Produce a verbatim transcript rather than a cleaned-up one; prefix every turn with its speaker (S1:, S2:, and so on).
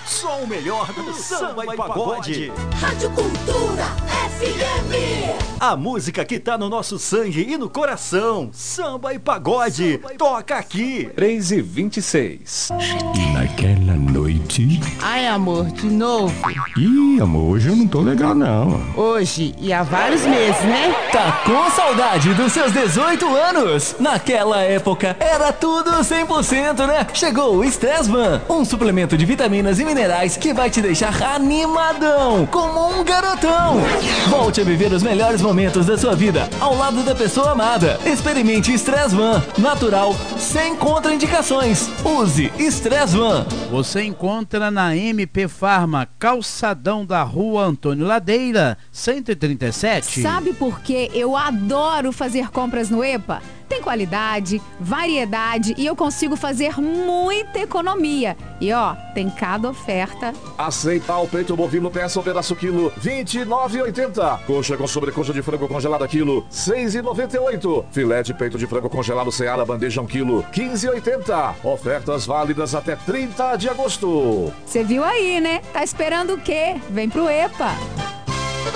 S1: Só o melhor do samba e pagode.
S2: Rádio Cultura F M.
S1: A música que tá no nosso sangue e no coração. Samba e pagode. Samba e toca aqui.
S3: três e vinte e seis.
S4: E naquela noite...
S5: Ai, amor, de novo?
S4: Ih, amor, hoje eu não tô legal, não.
S5: Hoje e há vários meses, né?
S6: Tá com saudade dos seus dezoito anos? Naquela época era tudo cem por cento, né? Chegou o Stressman, um suplemento de vitaminas e minerais que vai te deixar animadão, como um garotão. Volte a viver os melhores momentos da sua vida ao lado da pessoa amada. Experimente Stressman, natural, sem contraindicações. Use Stressman.
S7: Você encontra na M P Farma, calçadão da Rua Antônio Ladeira, cento e trinta e sete.
S8: Sabe por que eu adoro fazer compras no EPA? Tem qualidade, variedade e eu consigo fazer muita economia. E ó, tem cada oferta.
S3: Aceitar o peito bovino peça um pedaço quilo, vinte e nove reais e oitenta centavos. Coxa com sobrecoxa de frango congelada quilo, seis reais e noventa e oito centavos. Filé de peito de frango congelado Seara bandeja um quilo, quinze reais e oitenta centavos. Ofertas válidas até trinta de agosto.
S8: Você viu aí, né? Tá esperando o quê? Vem pro EPA.